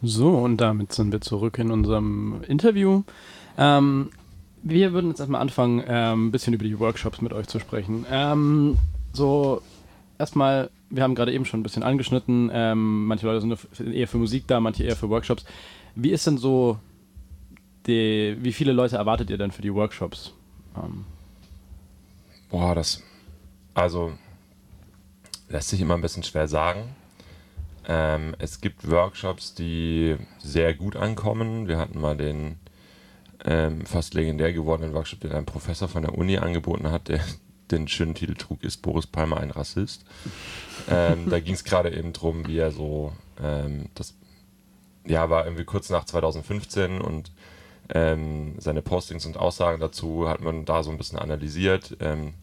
So, und damit sind wir zurück in unserem Interview. Ähm, Wir würden jetzt erstmal anfangen, ein bisschen über die Workshops mit euch zu sprechen. So, erstmal, wir haben gerade eben schon ein bisschen angeschnitten, manche Leute sind eher für Musik da, manche eher für Workshops. Wie ist denn so, wie viele Leute erwartet ihr denn für die Workshops? Ähm, Boah, also lässt sich immer ein bisschen schwer sagen. Es gibt Workshops, die sehr gut ankommen. Wir hatten mal den fast legendär gewordenen Workshop, den ein Professor von der Uni angeboten hat, der den schönen Titel trug, ist Boris Palmer ein Rassist? Da ging es gerade eben drum, wie er so, das ja, war irgendwie kurz nach 2015 und seine Postings und Aussagen dazu hat man da so ein bisschen analysiert.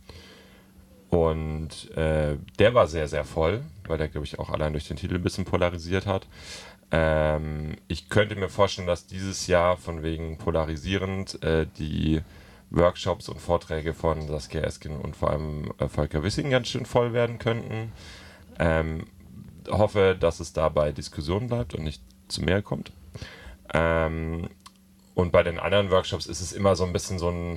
Der war sehr, sehr voll, weil der, glaube ich, auch allein durch den Titel ein bisschen polarisiert hat. Ich könnte mir vorstellen, dass dieses Jahr von wegen polarisierend die Workshops und Vorträge von Saskia Esken und vor allem Volker Wissing ganz schön voll werden könnten. Ähm, Hoffe, dass es dabei Diskussion bleibt und nicht zu mehr kommt. Und bei den anderen Workshops ist es immer so ein bisschen so ein,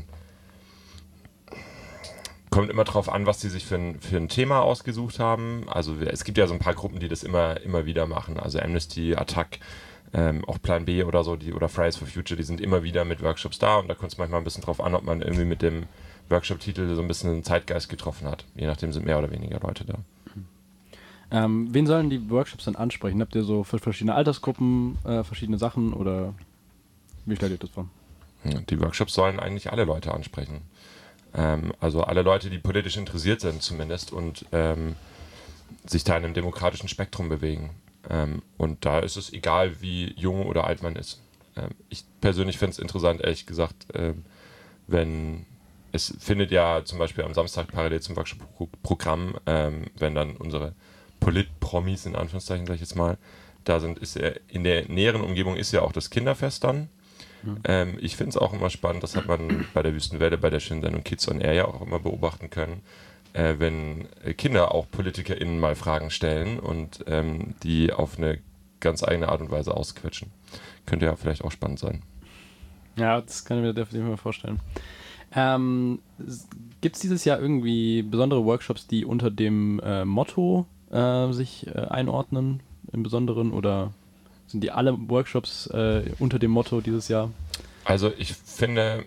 kommt immer drauf an, was die sich für ein Thema ausgesucht haben. Also es gibt ja so ein paar Gruppen, die das immer wieder machen. Also Amnesty, Attac, auch Plan B oder so, oder Fridays for Future, die sind immer wieder mit Workshops da und da kommt es manchmal ein bisschen drauf an, ob man irgendwie mit dem Workshop-Titel so ein bisschen einen Zeitgeist getroffen hat. Je nachdem sind mehr oder weniger Leute da. Wen sollen die Workshops dann ansprechen? Habt ihr so für verschiedene Altersgruppen verschiedene Sachen oder wie stellt ihr das vor? Ja, die Workshops sollen eigentlich alle Leute ansprechen. Also alle Leute, die politisch interessiert sind zumindest und sich da in einem demokratischen Spektrum bewegen. Und da ist es egal, wie jung oder alt man ist. Ich persönlich finde es interessant, ehrlich gesagt, wenn es findet ja zum Beispiel am Samstag parallel zum Workshop-Programm, wenn dann unsere Polit-Promis, in Anführungszeichen sag ich jetzt mal, da sind, ist ja in der näheren Umgebung ist ja auch das Kinderfest dann. Ich finde es auch immer spannend, das hat man bei der Wüstenwelle, bei der schönen Sendung Kids on Air ja auch immer beobachten können, wenn Kinder auch PolitikerInnen mal Fragen stellen und die auf eine ganz eigene Art und Weise ausquetschen. Könnte ja vielleicht auch spannend sein. Ja, das kann ich mir definitiv mal vorstellen. Gibt es dieses Jahr irgendwie besondere Workshops, die unter dem Motto sich einordnen im Besonderen oder sind die alle Workshops unter dem Motto dieses Jahr? Also ich finde,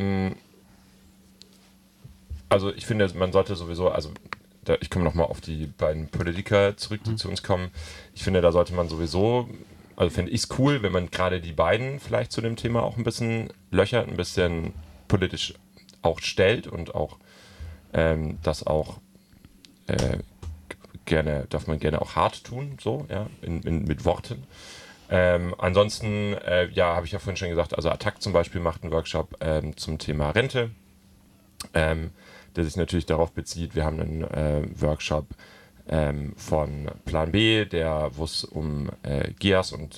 man sollte sowieso, ich komme nochmal auf die beiden Politiker zurück, die zu uns kommen. Ich finde, da sollte man sowieso, also finde ich es cool, wenn man gerade die beiden vielleicht zu dem Thema auch ein bisschen löchert, ein bisschen politisch auch stellt und auch das auch darf man gerne auch hart tun, so, ja, mit Worten. Ansonsten, ja, habe ich ja vorhin schon gesagt, also Attac zum Beispiel macht einen Workshop zum Thema Rente, der sich natürlich darauf bezieht. Wir haben einen Workshop von Plan B, wo es um GEAS und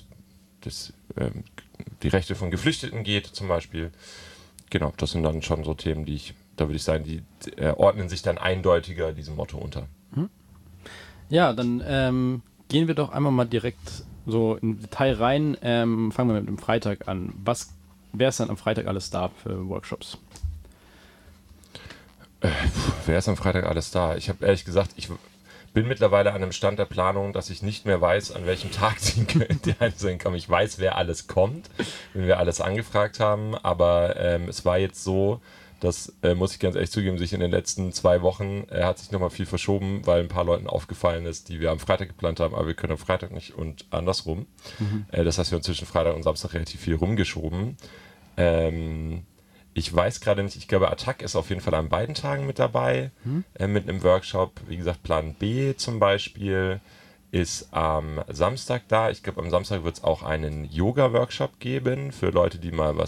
die Rechte von Geflüchteten geht zum Beispiel. Genau, das sind dann schon so Themen, da würde ich sagen, die ordnen sich dann eindeutiger diesem Motto unter. Ja, dann gehen wir doch einmal mal direkt so in Detail rein. Fangen wir mit dem Freitag an. Wer ist dann am Freitag alles da für Workshops? Wer ist am Freitag alles da? Ich habe ehrlich gesagt, ich bin mittlerweile an einem Stand der Planung, dass ich nicht mehr weiß, an welchem Tag die Einzelnen kommen. Ich weiß, wer alles kommt, wenn wir alles angefragt haben, aber es war jetzt so, das muss ich ganz ehrlich zugeben, sich in den letzten 2 Wochen hat sich nochmal viel verschoben, weil ein paar Leuten aufgefallen ist, die wir am Freitag geplant haben, aber wir können am Freitag nicht und andersrum. Das heißt, wir haben zwischen Freitag und Samstag relativ viel rumgeschoben. Ich weiß gerade nicht, ich glaube, Attac ist auf jeden Fall an beiden Tagen mit dabei, mit einem Workshop. Wie gesagt, Plan B zum Beispiel ist am Samstag da. Ich glaube, am Samstag wird es auch einen Yoga-Workshop geben für Leute, die mal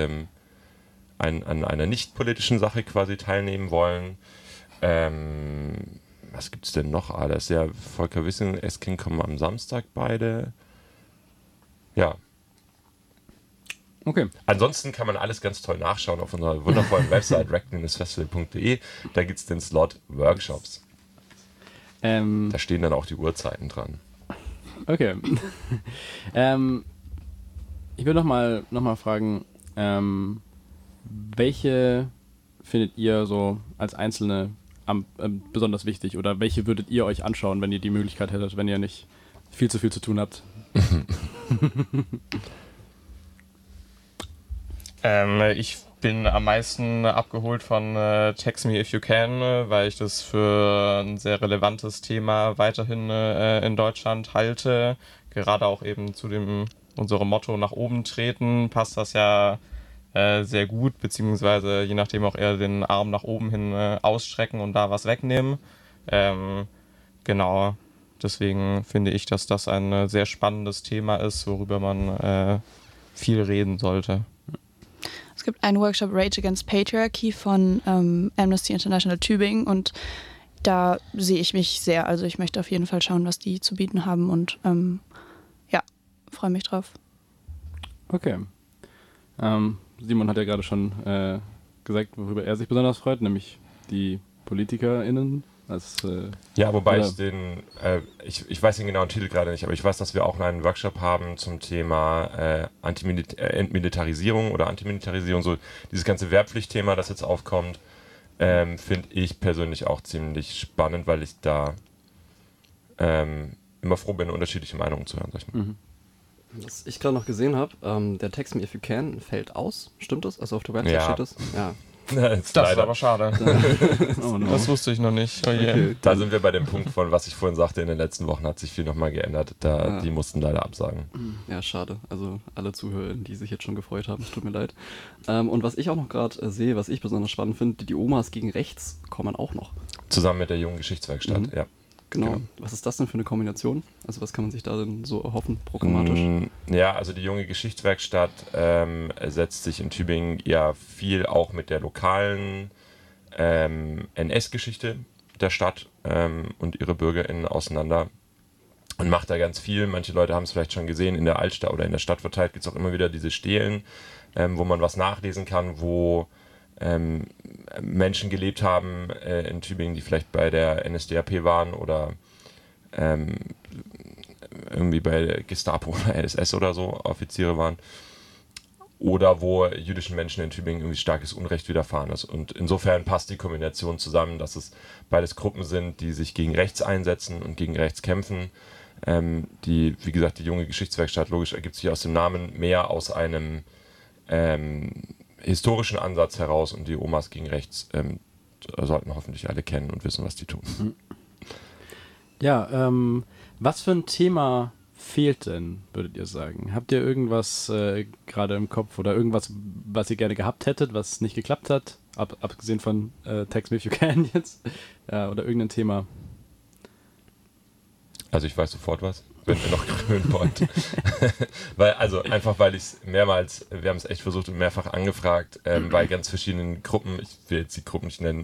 an einer nicht politischen Sache quasi teilnehmen wollen. Was gibt es denn noch alles? Ja, Volker Wissing und Eskin kommen am Samstag beide. Ja. Okay. Ansonsten kann man alles ganz toll nachschauen auf unserer wundervollen Website reckoning-festival.de. Da gibt es den Slot Workshops. Da stehen dann auch die Uhrzeiten dran. Okay. Ich will noch mal fragen, welche findet ihr so als Einzelne besonders wichtig oder welche würdet ihr euch anschauen, wenn ihr die Möglichkeit hättet, wenn ihr nicht viel zu tun habt? Ich bin am meisten abgeholt von Text Me If You Can, weil ich das für ein sehr relevantes Thema weiterhin in Deutschland halte. Gerade auch eben zu unserem Motto nach oben treten passt das ja sehr gut, beziehungsweise je nachdem auch eher den Arm nach oben hin ausstrecken und da was wegnehmen. Genau, deswegen finde ich, dass das ein sehr spannendes Thema ist, worüber man viel reden sollte. Es gibt einen Workshop Rage Against Patriarchy von Amnesty International Tübingen und da sehe ich mich sehr. Also ich möchte auf jeden Fall schauen, was die zu bieten haben und freue mich drauf. Okay. Simon hat ja gerade schon gesagt, worüber er sich besonders freut, nämlich die PolitikerInnen. Ja, wobei ich weiß den genauen Titel gerade nicht, aber ich weiß, dass wir auch einen Workshop haben zum Thema Entmilitarisierung oder Antimilitarisierung, so dieses ganze Wehrpflichtthema, das jetzt aufkommt, finde ich persönlich auch ziemlich spannend, weil ich da immer froh bin, unterschiedliche Meinungen zu hören. Was ich gerade noch gesehen habe, der Text Me If You Can fällt aus. Stimmt das? Also auf der Website steht das? Ja. Das ist aber schade. Oh no. Das wusste ich noch nicht. Oh yeah. Okay. Da sind wir bei dem Punkt von, was ich vorhin sagte, in den letzten Wochen hat sich viel nochmal geändert. Die mussten leider absagen. Ja, schade. Also alle Zuhörer, die sich jetzt schon gefreut haben, es tut mir leid. Und was ich auch noch gerade sehe, was ich besonders spannend finde, die Omas gegen rechts kommen auch noch. Zusammen mit der jungen Geschichtswerkstatt, ja. Genau. Was ist das denn für eine Kombination? Also was kann man sich da denn so erhoffen, programmatisch? Ja, also die junge Geschichtswerkstatt setzt sich in Tübingen ja viel auch mit der lokalen NS-Geschichte der Stadt und ihre BürgerInnen auseinander und macht da ganz viel. Manche Leute haben es vielleicht schon gesehen, in der Altstadt oder in der Stadt verteilt gibt es auch immer wieder diese Stelen, wo man was nachlesen kann, wo Menschen gelebt haben in Tübingen, die vielleicht bei der NSDAP waren oder irgendwie bei der Gestapo oder SS oder so Offiziere waren. Oder wo jüdischen Menschen in Tübingen irgendwie starkes Unrecht widerfahren ist. Und insofern passt die Kombination zusammen, dass es beides Gruppen sind, die sich gegen rechts einsetzen und gegen rechts kämpfen. Wie gesagt, die junge Geschichtswerkstatt, logisch ergibt sich aus dem Namen, mehr aus einem historischen Ansatz heraus und die Omas gegen rechts sollten hoffentlich alle kennen und wissen, was die tun. Ja, was für ein Thema fehlt denn, würdet ihr sagen? Habt ihr irgendwas gerade im Kopf oder irgendwas, was ihr gerne gehabt hättet, was nicht geklappt hat? Abgesehen von Text Me If You Can jetzt. Oder irgendein Thema. Also ich weiß sofort was, wenn wir noch grün wollt. Weil ich es mehrmals, wir haben es echt versucht und mehrfach angefragt, bei ganz verschiedenen Gruppen, ich will jetzt die Gruppen nicht nennen,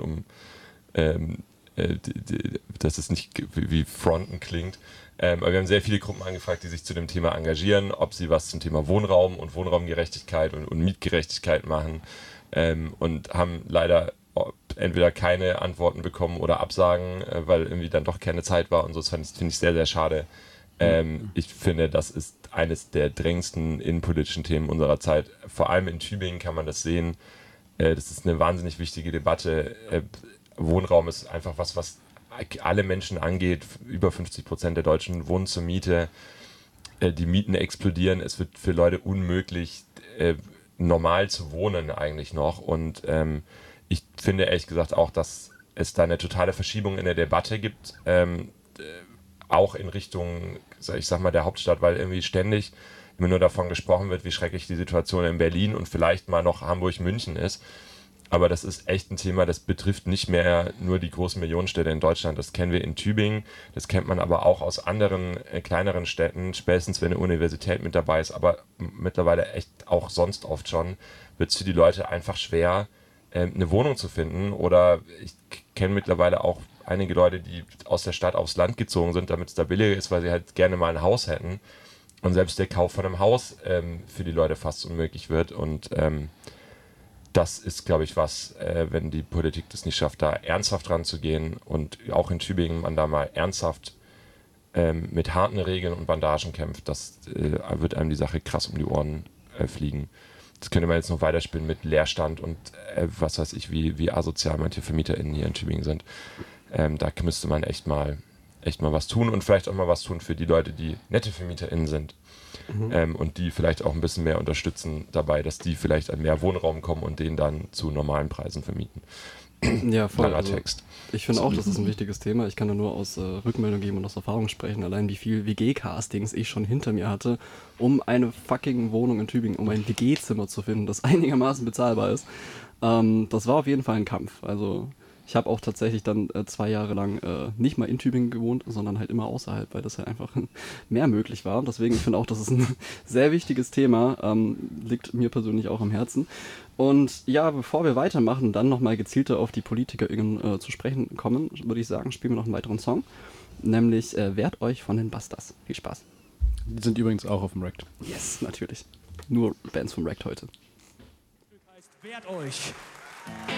dass es nicht wie Fronten klingt, aber wir haben sehr viele Gruppen angefragt, die sich zu dem Thema engagieren, ob sie was zum Thema Wohnraum und Wohnraumgerechtigkeit und Mietgerechtigkeit machen und haben leider entweder keine Antworten bekommen oder Absagen, weil irgendwie dann doch keine Zeit war und so. Das finde ich sehr, sehr schade. Ich finde, das ist eines der drängendsten innenpolitischen Themen unserer Zeit. Vor allem in Tübingen kann man das sehen. Das ist eine wahnsinnig wichtige Debatte. Wohnraum ist einfach was alle Menschen angeht. Über 50% der Deutschen wohnen zur Miete. Die Mieten explodieren. Es wird für Leute unmöglich, normal zu wohnen eigentlich noch. Und ich finde ehrlich gesagt auch, dass es da eine totale Verschiebung in der Debatte gibt, auch in Richtung, ich sag mal, der Hauptstadt, weil irgendwie ständig immer nur davon gesprochen wird, wie schrecklich die Situation in Berlin und vielleicht mal noch Hamburg, München ist. Aber das ist echt ein Thema, das betrifft nicht mehr nur die großen Millionenstädte in Deutschland. Das kennen wir in Tübingen, das kennt man aber auch aus anderen kleineren Städten, spätestens wenn eine Universität mit dabei ist, aber mittlerweile echt auch sonst oft schon, wird es für die Leute einfach schwer, eine Wohnung zu finden. Oder ich kenne mittlerweile auch einige Leute, die aus der Stadt aufs Land gezogen sind, damit es da billiger ist, weil sie halt gerne mal ein Haus hätten. Und selbst der Kauf von einem Haus für die Leute fast unmöglich wird. Und das ist, glaube ich, was, wenn die Politik das nicht schafft, da ernsthaft ranzugehen und auch in Tübingen man da mal ernsthaft mit harten Regeln und Bandagen kämpft, das wird einem die Sache krass um die Ohren fliegen. Das könnte man jetzt noch weiterspielen mit Leerstand und was weiß ich, wie asozial manche VermieterInnen hier in Tübingen sind. Da müsste man echt mal was tun und vielleicht auch mal was tun für die Leute, die nette VermieterInnen sind. Und die vielleicht auch ein bisschen mehr unterstützen dabei, dass die vielleicht an mehr Wohnraum kommen und den dann zu normalen Preisen vermieten. Ja, voll. Langer Also, Text. ich finde auch, das ist ein wichtiges Thema. Ich kann da nur aus Rückmeldung geben und aus Erfahrung sprechen. Allein wie viel WG-Castings ich schon hinter mir hatte, um eine fucking Wohnung in Tübingen, um ein WG-Zimmer zu finden, das einigermaßen bezahlbar ist. Das war auf jeden Fall ein Kampf. Also ich habe auch tatsächlich dann 2 Jahre lang nicht mal in Tübingen gewohnt, sondern halt immer außerhalb, weil das halt einfach mehr möglich war. Deswegen, ich finde auch, das ist ein sehr wichtiges Thema, liegt mir persönlich auch am Herzen. Und ja, bevor wir weitermachen, dann nochmal gezielter auf die PolitikerInnen zu sprechen kommen, würde ich sagen, spielen wir noch einen weiteren Song, nämlich Wehrt euch von den Bastas. Viel Spaß. Die sind übrigens auch auf dem Wrecked. Yes, natürlich. Nur Bands vom Wrecked heute. Wehrt euch.